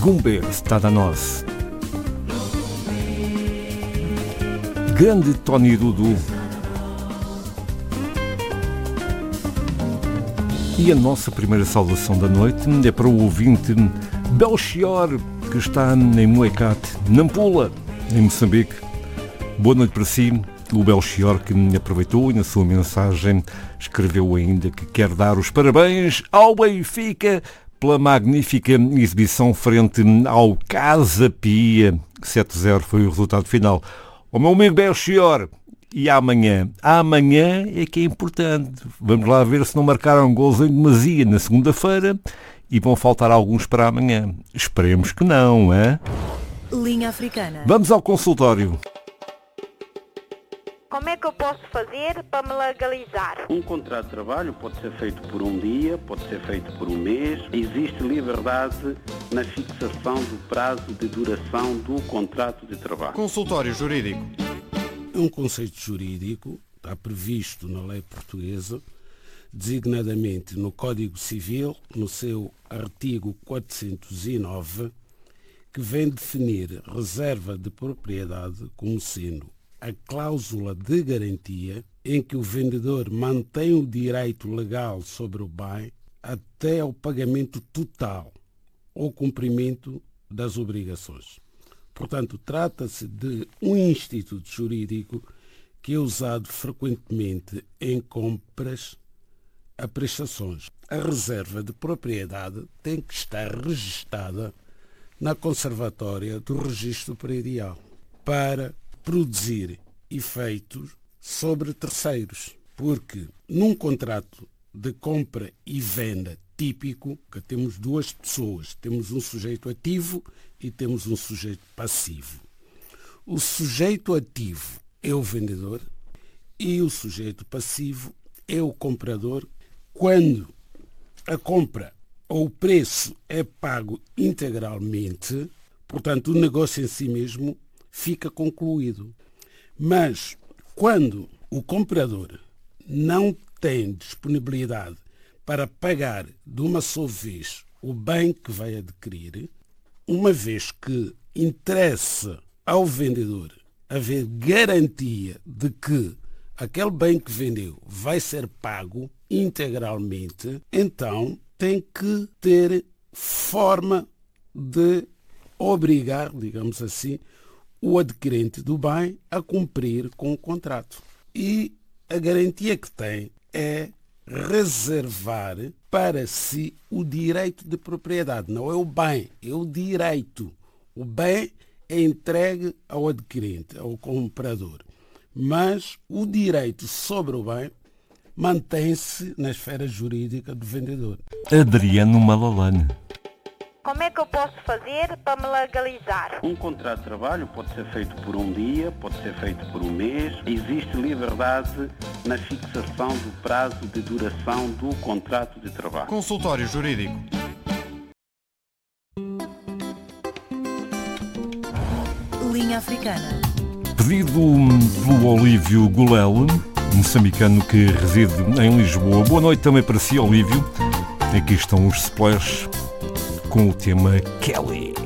Gumbe está da nós. Grande Tony Dudu. E a nossa primeira saudação da noite é para o ouvinte Belchior, que está em Moecate, Nampula, em Moçambique. Boa noite para si. O Belchior, que me aproveitou e na sua mensagem escreveu ainda que quer dar os parabéns ao Benfica pela magnífica exibição frente ao Casa Pia. 7-0 foi o resultado final. O meu amigo Belchior, e amanhã? Amanhã é que é importante. Vamos lá ver se não marcaram gols em demasia na segunda-feira e vão faltar alguns para amanhã. Esperemos que não, hein? Linha Africana. Vamos ao consultório. Como é que eu posso fazer para me legalizar? Um contrato de trabalho pode ser feito por um dia, pode ser feito por um mês. Existe liberdade na fixação do prazo de duração do contrato de trabalho. Consultório jurídico. É um conceito jurídico, está previsto na lei portuguesa, designadamente no Código Civil, no seu artigo 409, que vem definir reserva de propriedade como sendo a cláusula de garantia em que o vendedor mantém o direito legal sobre o bem até ao pagamento total ou cumprimento das obrigações. Portanto, trata-se de um instituto jurídico que é usado frequentemente em compras a prestações. A reserva de propriedade tem que estar registada na Conservatória do Registro Predial para produzir efeitos sobre terceiros, porque num contrato de compra e venda típico, que temos duas pessoas, temos um sujeito ativo e temos um sujeito passivo. O sujeito ativo é o vendedor e o sujeito passivo é o comprador. Quando a compra ou o preço é pago integralmente, portanto o negócio em si mesmo fica concluído. Mas quando o comprador não tem disponibilidade para pagar de uma só vez o bem que vai adquirir, uma vez que interessa ao vendedor haver garantia de que aquele bem que vendeu vai ser pago integralmente, então tem que ter forma de obrigar, digamos assim, o adquirente do bem a cumprir com o contrato. E a garantia que tem é reservar para si o direito de propriedade. Não é o bem, é o direito. O bem é entregue ao adquirente, ao comprador. Mas o direito sobre o bem mantém-se na esfera jurídica do vendedor. Adriano Malalane. Como é que eu posso fazer para me legalizar? Um contrato de trabalho pode ser feito por um dia, pode ser feito por um mês. Existe liberdade na fixação do prazo de duração do contrato de trabalho. Consultório jurídico. Linha Africana. Pedido pelo Olívio Gulel, moçambicano que reside em Lisboa. Boa noite também para si, Olívio. Aqui estão os Splash com o tema Kelly.